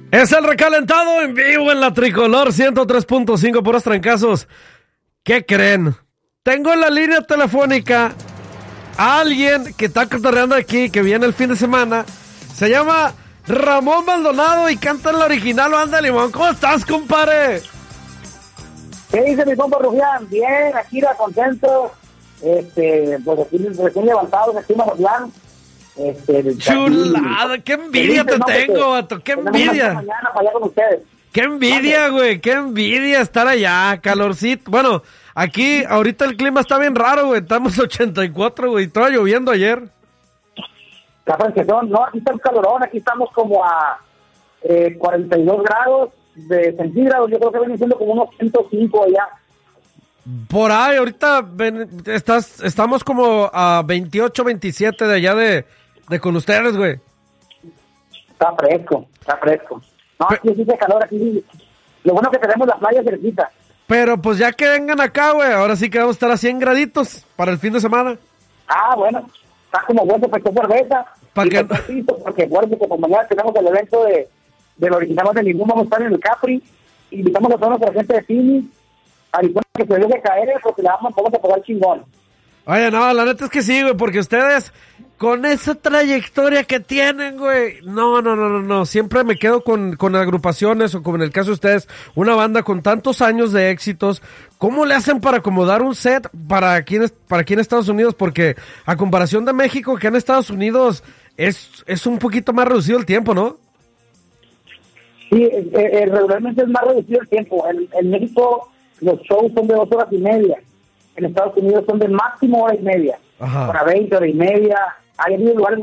Es el recalentado en vivo en la Tricolor 103.5, puros trancazos. ¿Qué creen? Tengo en la línea telefónica a alguien que está cotorreando aquí, que viene el fin de semana. Se llama Ramón Maldonado y canta en la original Banda Limón. ¿Cómo estás, compadre? ¿Qué dice mi compa Rufián? Bien, aquí era contento. Pues aquí recién levantados, aquí en Mazatlán. Chulada, qué envidia te tengo, vato, qué envidia. Mañana para allá con ustedes. Qué envidia, güey, qué envidia estar allá, calorcito. Bueno, aquí ahorita el clima está bien raro, güey, estamos 84, güey, estaba lloviendo ayer. La fresquezón, no, aquí está el calorón, aquí estamos como a 42 grados de centígrados, yo creo que viene siendo como unos 105 allá. Por ahí, ahorita estamos como a 28, 27 de allá de con ustedes, güey. Está fresco. No, aquí sí hace calor, aquí. Lo bueno que tenemos la playa cerquita. Pero pues ya que vengan acá, güey, ahora sí que vamos a estar a 100 graditos para el fin de semana. Ah, bueno, está como bueno, pues con cerveza. Porque bueno, que por mañana tenemos el evento del original de Limón, vamos a estar en el Capri. Invitamos a toda nuestra gente de Phoenix. A que se deje caer porque le vamos a pagar chingón. Oye, no, la neta es que sí, güey, porque ustedes, con esa trayectoria que tienen, güey, no, siempre me quedo con agrupaciones, o como en el caso de ustedes, una banda con tantos años de éxitos. ¿Cómo le hacen para acomodar un set para aquí en Estados Unidos? Porque a comparación de México, que en Estados Unidos es un poquito más reducido el tiempo, ¿no? Sí, regularmente es más reducido el tiempo. En México los shows son de 2 horas y media. En Estados Unidos son de máximo hora y media. Ajá. Para 20 horas y media. Hay lugares